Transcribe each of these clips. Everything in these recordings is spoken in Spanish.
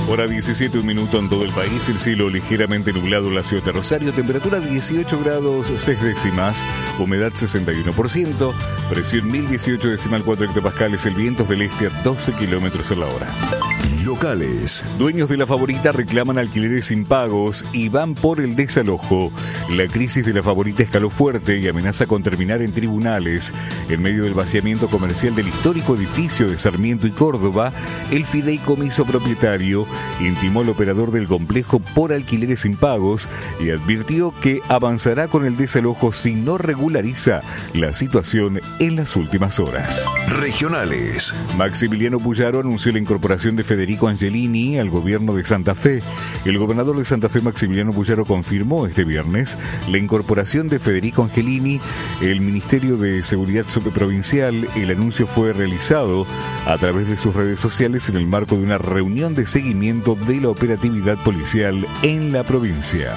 Hora 17, un minuto en todo el país, el cielo ligeramente nublado en la ciudad de Rosario, temperatura 18 grados 6 décimas, humedad 61%, presión 1018,4 hectopascales, el viento del este a 12 kilómetros a la hora. Locales. Dueños de La Favorita reclaman alquileres impagos y van por el desalojo. La crisis de La Favorita escaló fuerte y amenaza con terminar en tribunales. En medio del vaciamiento comercial del histórico edificio de Sarmiento y Córdoba, el fideicomiso propietario intimó al operador del complejo por alquileres impagos y advirtió que avanzará con el desalojo si no regulariza la situación en las últimas horas. Regionales. Maximiliano Puyaro anunció la incorporación de Federico Angelini al gobierno de Santa Fe. El gobernador de Santa Fe, Maximiliano Puyaro, confirmó este viernes la incorporación de Federico Angelini al Ministerio de Seguridad Subprovincial. El anuncio fue realizado a través de sus redes sociales en el marco de una reunión de seguimiento de la operatividad policial en la provincia.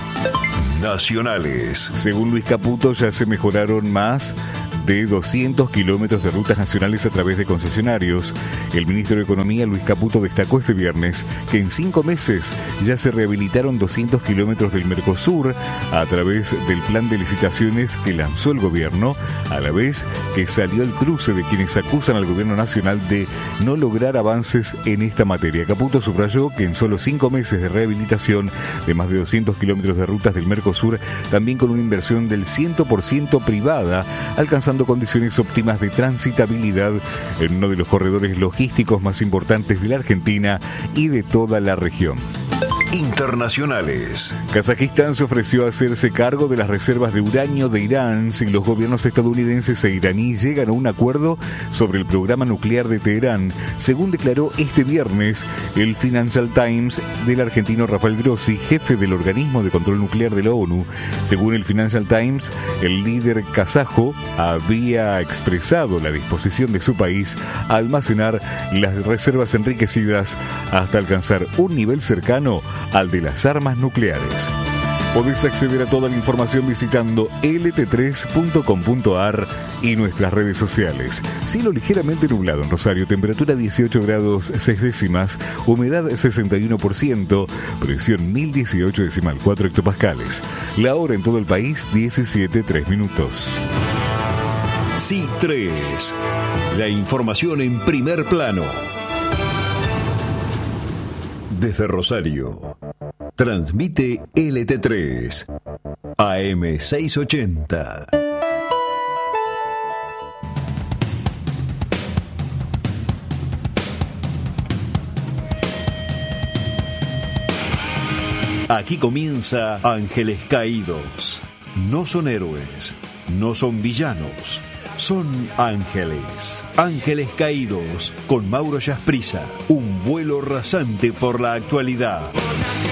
Nacionales. Según Luis Caputo, ya se mejoraron más de 200 kilómetros de rutas nacionales a través de concesionarios. El ministro de Economía, Luis Caputo, destacó este viernes que en 5 meses ya se rehabilitaron 200 kilómetros del Mercosur a través del plan de licitaciones que lanzó el gobierno, a la vez que salió el cruce de quienes acusan al gobierno nacional de no lograr avances en esta materia. Caputo subrayó que en solo 5 meses de rehabilitación de más de 200 kilómetros de rutas del Mercosur, también con una inversión del 100% privada, alcanzando condiciones óptimas de transitabilidad en uno de los corredores logísticos más importantes de la Argentina y de toda la región. Internacionales. Kazajistán se ofreció a hacerse cargo de las reservas de uranio de Irán si los gobiernos estadounidenses e iraní llegan a un acuerdo sobre el programa nuclear de Teherán, según declaró este viernes el Financial Times del argentino Rafael Grossi, jefe del organismo de control nuclear de la ONU. Según el Financial Times, el líder kazajo había expresado la disposición de su país a almacenar las reservas enriquecidas hasta alcanzar un nivel cercano al de las armas nucleares. Podés acceder a toda la información visitando lt3.com.ar y nuestras redes sociales. Cielo ligeramente nublado en Rosario, temperatura 18 grados 6 décimas, humedad 61%, presión 1018,4 hectopascales. La hora en todo el país, 17:03 minutos. Sí 3. La información en primer plano. Desde Rosario, transmite LT3, AM 680. Aquí comienza Ángeles Caídos. No son héroes, no son villanos. Son ángeles. Ángeles Caídos con Mauro Yasprisa. Un vuelo rasante por la actualidad.